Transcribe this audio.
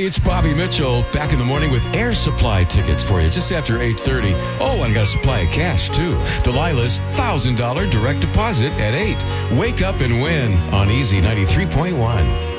Hey, it's Bobby Mitchell back in the morning with Air Supply tickets for you just after 8:30. Oh, and I got a supply of cash, too. Delilah's $1,000 direct deposit at 8. Wake up and win on Easy 93.1.